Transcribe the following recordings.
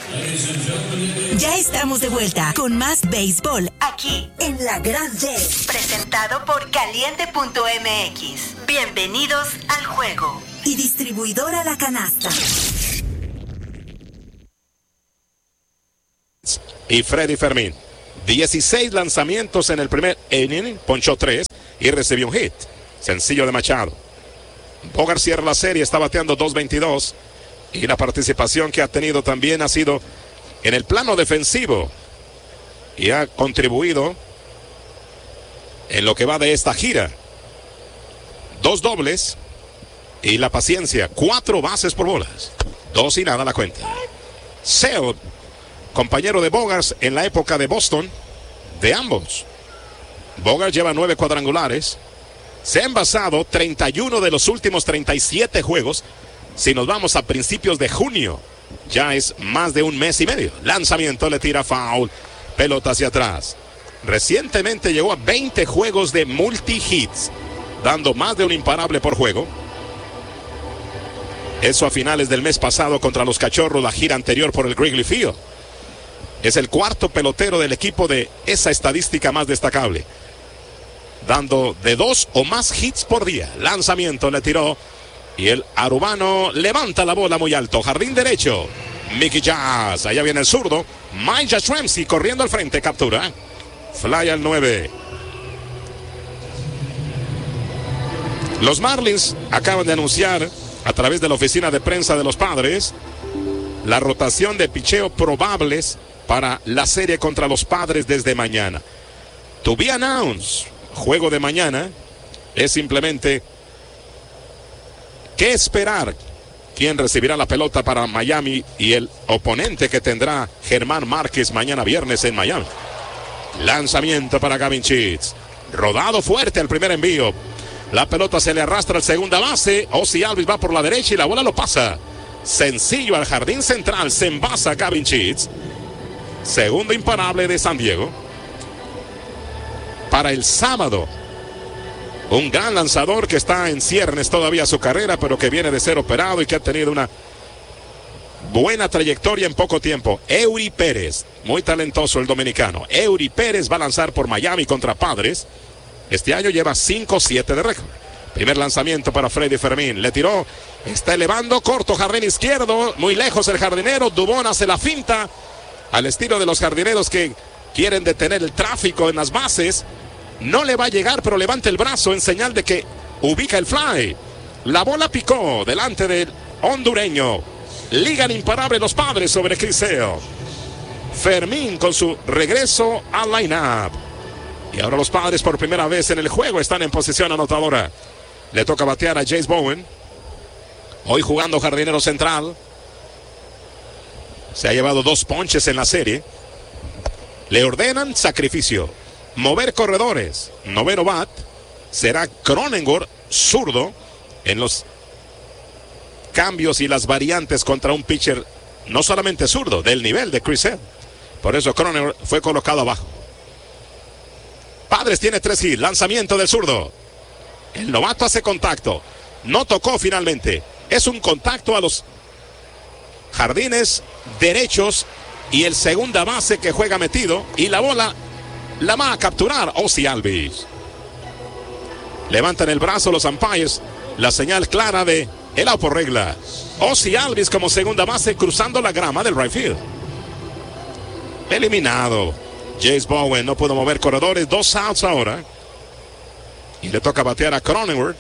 Ya estamos de vuelta con más béisbol aquí en La Gran D, presentado por Caliente.mx. Bienvenidos al juego. Y distribuidora La Canasta. Y Freddy Fermín, 16 lanzamientos en el primer inning, ponchó 3 y recibió un hit, sencillo de Machado. Bogart cierra la serie, está bateando 2.22 y la participación que ha tenido también ha sido en el plano defensivo y ha contribuido en lo que va de esta gira. 2 dobles y la paciencia, 4 bases por bolas, 2 y nada la cuenta. Sale, compañero de Bogart en la época de Boston, de ambos. Bogart lleva 9 cuadrangulares, se ha envasado 31 de los últimos 37 juegos. Si nos vamos a principios de junio, ya es más de un mes y medio. Lanzamiento, le tira foul, pelota hacia atrás. Recientemente llegó a 20 juegos de multi-hits, dando más de un imparable por juego. Eso a finales del mes pasado contra los Cachorros, la gira anterior por el Wrigley Field. Es el cuarto pelotero del equipo de esa estadística más destacable, dando de 2 o más hits por día. Lanzamiento, le tiró y el arubano levanta la bola muy alto, jardín derecho. Mickey Jazz, allá viene el zurdo. Mike Yastrzemski corriendo al frente, captura. Fly al 9. Los Marlins acaban de anunciar a través de la oficina de prensa de los Padres la rotación de picheo probables para la serie contra los Padres desde mañana. To be announced, juego de mañana, es simplemente qué esperar, quién recibirá la pelota para Miami y el oponente que tendrá Germán Márquez mañana viernes en Miami. Lanzamiento para Gavin Sheets, rodado fuerte el primer envío. La pelota se le arrastra al segunda base. Ozzie Albies va por la derecha y la bola lo pasa sencillo al jardín central. Se envasa Gavin Sheets. Segundo imparable de San Diego. Para el sábado, un gran lanzador que está en ciernes todavía su carrera, pero que viene de ser operado y que ha tenido una buena trayectoria en poco tiempo. Eury Pérez, muy talentoso el dominicano. Eury Pérez va a lanzar por Miami contra Padres. Este año lleva 5-7 de récord. Primer lanzamiento para Freddy Fermín. Le tiró, está elevando, corto, jardín izquierdo, muy lejos el jardinero. Dubón hace la finta al estilo de los jardineros que quieren detener el tráfico en las bases. No le va a llegar, pero levanta el brazo en señal de que ubica el fly. La bola picó delante del hondureño. Ligan imparable los Padres sobre Chris Sale. Fermín con su regreso al line-up. Y ahora los Padres por primera vez en el juego están en posición anotadora. Le toca batear a Jace Bowen. Hoy jugando jardinero central. Se ha llevado 2 ponches en la serie. Le ordenan sacrificio. Mover corredores. Noveno bat será Cronenworth, zurdo, en los cambios y las variantes contra un pitcher no solamente zurdo, del nivel de Chris Sale. Por eso Cronenworth fue colocado abajo. Padres tiene 3 hits. Lanzamiento del zurdo. El novato hace contacto. No tocó finalmente. Es un contacto a los jardines derechos y el segunda base que juega metido. Y la bola la va a capturar Ozzie Albies. Levantan el brazo los umpires. La señal clara de el out por regla. Ozzie Albies como segunda base cruzando la grama del right field. Eliminado. Jace Bowen no pudo mover corredores. 2 outs ahora. Y le toca batear a Cronenworth.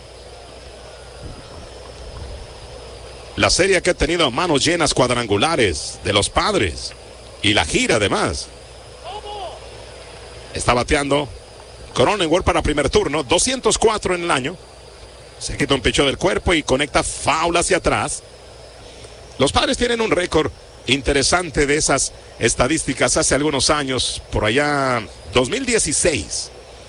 La serie que ha tenido manos llenas cuadrangulares de los Padres. Y la gira además. Está bateando Cronenworth para primer turno. 204 en el año. Se quita un picheo del cuerpo y conecta foul hacia atrás. Los Padres tienen un récord interesante de esas estadísticas hace algunos años, por allá 2016.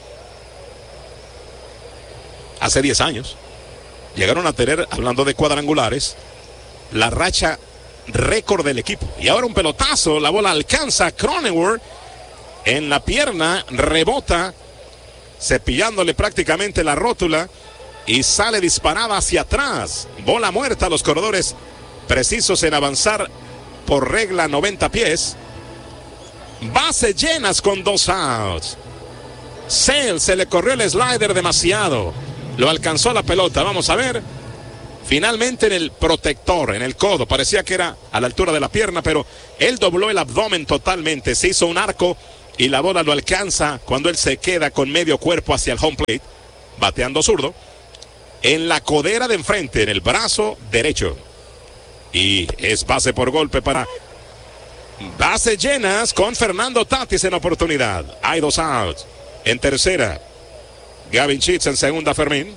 Hace 10 años llegaron a tener, hablando de cuadrangulares, la racha récord del equipo. Y ahora un pelotazo, la bola alcanza a Cronenworth en la pierna, rebota, cepillándole prácticamente la rótula y sale disparada hacia atrás. Bola muerta, los corredores precisos en avanzar por regla 90 pies. Bases llenas con 2 outs. Sale se le corrió el slider demasiado. Lo alcanzó la pelota. Vamos a ver. Finalmente en el protector, en el codo. Parecía que era a la altura de la pierna, pero él dobló el abdomen totalmente. Se hizo un arco y la bola lo alcanza cuando él se queda con medio cuerpo hacia el home plate. Bateando zurdo. En la codera de enfrente, en el brazo derecho. Y es base por golpe para... Bases llenas con Fernando Tatis en oportunidad. Hay 2 outs. En tercera, Gavin Sheets. En segunda, Fermín.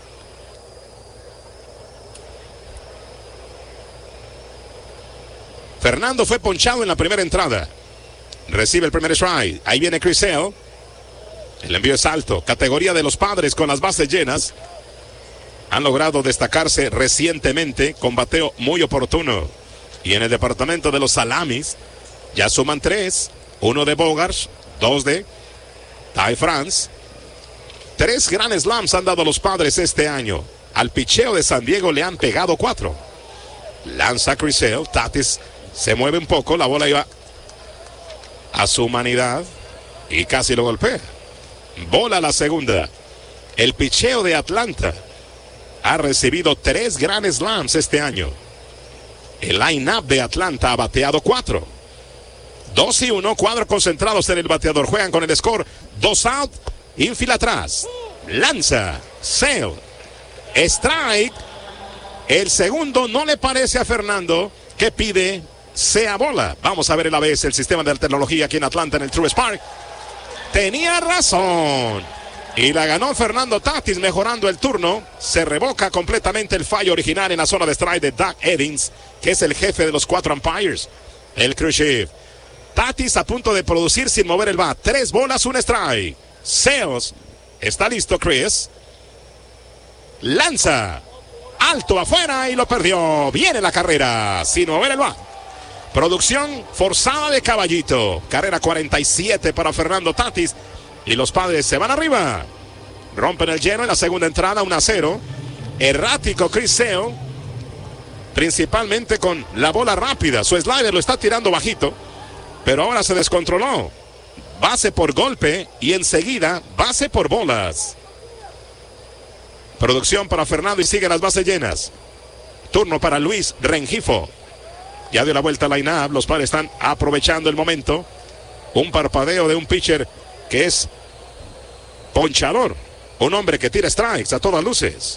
Fernando fue ponchado en la primera entrada. Recibe el primer strike. Ahí viene Chris Sale. El envío es alto. Categoría de los Padres con las bases llenas. Han logrado destacarse recientemente con bateo muy oportuno. Y en el departamento de los salamis ya suman 3. 1 de Bogaerts, 2 de Ty France. 3 Grand Slams han dado los Padres este año. Al picheo de San Diego le han pegado 4. Lanza Chris Sale. Tatis se mueve un poco. La bola iba a su humanidad y casi lo golpea. Bola la segunda. El picheo de Atlanta ha recibido 3 Grand Slams este año. El line-up de Atlanta ha bateado 4. 2-1, cuadros concentrados en el bateador. Juegan con el score 2 out, infield atrás. Lanza, Sale, strike. El segundo no le parece a Fernando, que pide sea bola. Vamos a ver el ABS, el sistema de tecnología aquí en Atlanta, en el Truist Park. Tenía razón. Y la ganó Fernando Tatis, mejorando el turno. Se revoca completamente el fallo original en la zona de strike de Doug Eddings, que es el jefe de los 4 umpires. El crew chief. Tatis a punto de producir sin mover el bat. 3 bolas, 1 strike. Sales. Está listo Chris. Lanza. Alto afuera y lo perdió. Viene la carrera sin mover el bat. Producción forzada de Caballito. Carrera 47 para Fernando Tatis. Y los Padres se van arriba. Rompen el lleno en la segunda entrada, 1-0. Errático Chris Sale. Principalmente con la bola rápida. Su slider lo está tirando bajito. Pero ahora se descontroló. Base por golpe y enseguida base por bolas. Producción para Fernando y sigue las bases llenas. Turno para Luis Rengifo. Ya dio la vuelta al line-up. Los Padres están aprovechando el momento. Un parpadeo de un pitcher que es ponchador, un hombre que tira strikes a todas luces.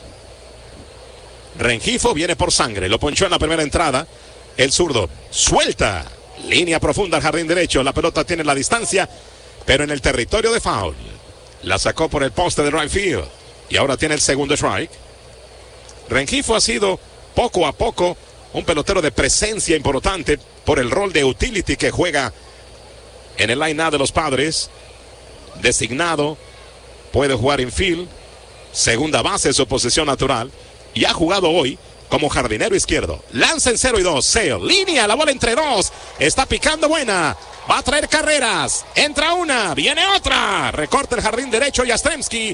Rengifo viene por sangre, lo ponchó en la primera entrada. El zurdo suelta, línea profunda al jardín derecho. La pelota tiene la distancia, pero en el territorio de foul. La sacó por el poste de right field y ahora tiene el segundo strike. Rengifo ha sido poco a poco un pelotero de presencia importante por el rol de utility que juega en el line-up de los Padres. Designado, puede jugar infield, segunda base, su posición natural, y ha jugado hoy como jardinero izquierdo. Lanza en 0-2, Sale, línea, la bola entre 2, está picando buena, va a traer carreras, entra una, viene otra, recorta el jardín derecho Yastrzemski.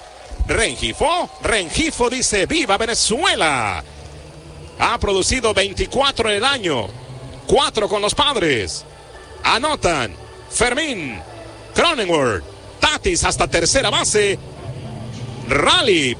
Rengifo dice viva Venezuela. Ha producido 24 en el año, 4 con los Padres. Anotan Fermín, Cronenworth, Tatis hasta tercera base. Rally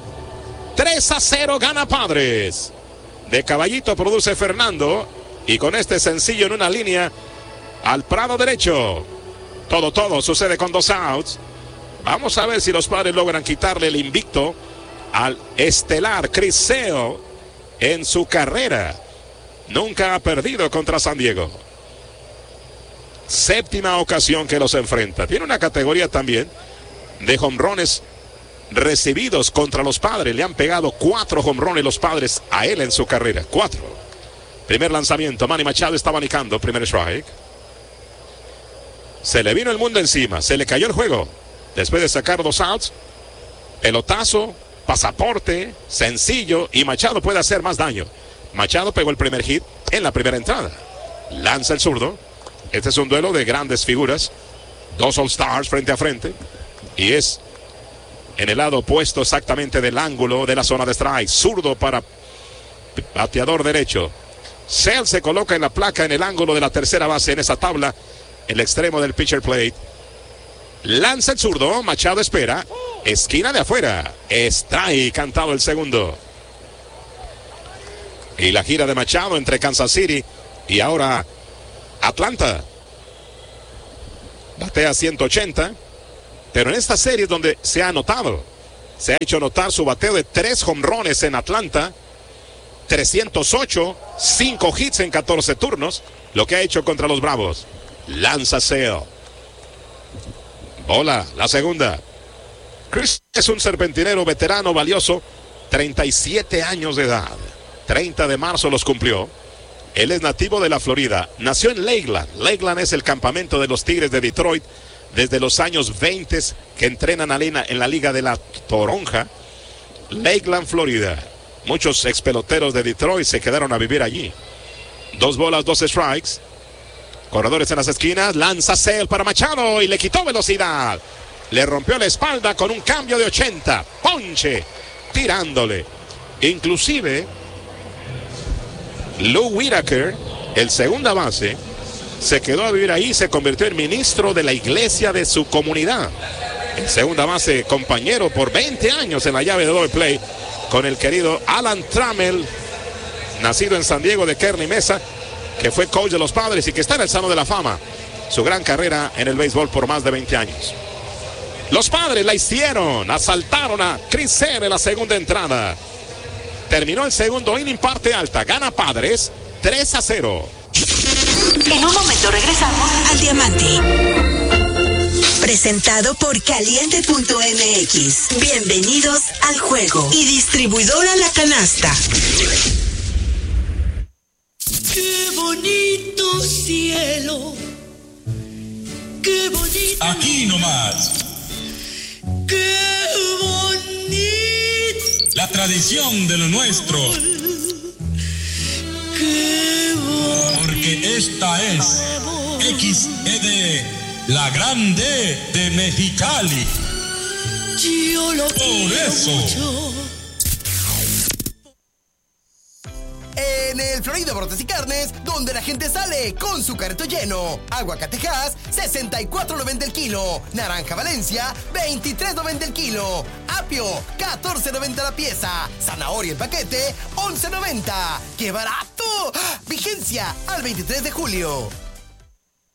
3-0 gana Padres. De Caballito produce Fernando. Y con este sencillo en una línea al prado derecho. Todo sucede con 2 outs. Vamos a ver si los Padres logran quitarle el invicto al estelar Chris Sale en su carrera. Nunca ha perdido contra San Diego. 7ª ocasión que los enfrenta. Tiene una categoría también de jonrones recibidos contra los Padres. Le han pegado 4 jonrones los Padres a él en su carrera. 4. Primer lanzamiento. Manny Machado está abanicando. Primer strike. Se le vino el mundo encima. Se le cayó el juego. Después de sacar 2 outs. Pelotazo. Pasaporte. Sencillo. Y Machado puede hacer más daño. Machado pegó el primer hit en la primera entrada. Lanza el zurdo. Este es un duelo de grandes figuras. 2 All-Stars frente a frente. Y es en el lado opuesto exactamente del ángulo de la zona de strike. Zurdo para bateador derecho. Sale se coloca en la placa en el ángulo de la tercera base en esa tabla, el extremo del pitcher plate. Lanza el zurdo, Machado espera, esquina de afuera, strike, cantado el segundo. Y la gira de Machado entre Kansas City y ahora Atlanta. Batea 180, pero en esta serie es donde se ha notado. Se ha hecho notar su bateo de 3 jonrones en Atlanta, 308, 5 hits en 14 turnos, lo que ha hecho contra los Bravos. Lanza Sale. Bola, la segunda. Chris es un serpentinero veterano valioso, 37 años de edad. 30 de marzo los cumplió. Él es nativo de la Florida. Nació en Lakeland. Lakeland es el campamento de los Tigres de Detroit desde los años 20 que entrenan en la Liga de la Toronja. Lakeland, Florida. Muchos ex peloteros de Detroit se quedaron a vivir allí. 2 bolas, 2 strikes. Corredores en las esquinas. Lanza Sale para Machado y le quitó velocidad. Le rompió la espalda con un cambio de 80. Ponche. Tirándole. Inclusive Lou Whitaker, el segunda base, se quedó a vivir ahí y se convirtió en ministro de la iglesia de su comunidad. El segunda base, compañero por 20 años en la llave de doble play con el querido Alan Trammell, nacido en San Diego de Kearney Mesa, que fue coach de los Padres y que está en el Salón de la Fama. Su gran carrera en el béisbol por más de 20 años. Los Padres la hicieron, asaltaron a Chris Sale en la segunda entrada. Terminó el segundo inning, parte alta. Gana Padres 3-0. En un momento regresamos al Diamante. Presentado por Caliente.mx. Bienvenidos al juego. Y distribuidora La Canasta. Qué bonito cielo. Qué bonito. Aquí nomás. Qué bonito. La tradición de lo nuestro. Qué bonito. Porque esta es XED, la grande de Mexicali. Yo lo Por eso. mucho. En el Florida Brotes y Carnes, donde la gente sale con su carrito lleno. Aguacatejas, 64.90 el kilo. Naranja Valencia, 23.90 el kilo. Apio, 14.90 la pieza. Zanahoria el paquete, 11.90. ¡Qué barato! Vigencia al 23 de julio.